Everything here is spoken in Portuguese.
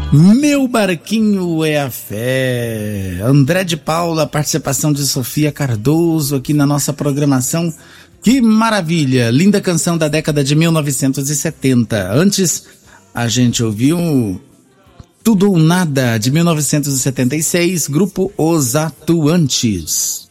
Meu barquinho é a fé. André de Paula, participação de Sofia Cardoso aqui na nossa programação. Que maravilha! Linda canção da década de 1970. Antes, a gente ouviu Tudo ou Nada, de 1976, grupo Os Atuantes.